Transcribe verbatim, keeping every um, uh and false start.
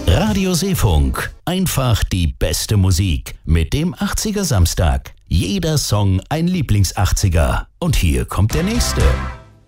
Radio Seefunk. Einfach die beste Musik. Mit dem achtziger Samstag. Jeder Song ein Lieblings-achtziger. Und hier kommt der nächste.